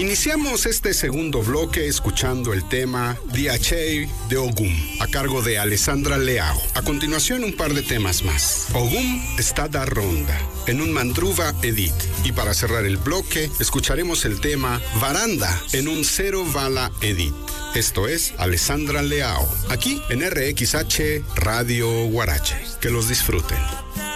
Iniciamos este segundo bloque escuchando el tema Diachei de Ogum, a cargo de Alessandra Leao. A continuación, un par de temas más. Ogum está da ronda, en un Mandruva Edit. Y para cerrar el bloque, escucharemos el tema Varanda, en un Cero Vala Edit. Esto es Alessandra Leao, aquí en RXH Radio Huarache. Que los disfruten.